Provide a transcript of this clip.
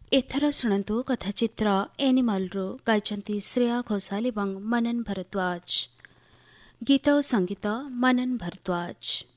ଏଥର ଶୁଣନ୍ତୁ କଥାଚିତ୍ର ଏନିମଲ୍ରୁ ଗାଇଛନ୍ତି ଶ୍ରେୟା ଘୋଷାଲ ଏବଂ ମନନ ଭରଦ୍ୱାଜ। ଗୀତ ଓ ସଙ୍ଗୀତ ମନନ ଭରଦ୍ୱାଜ।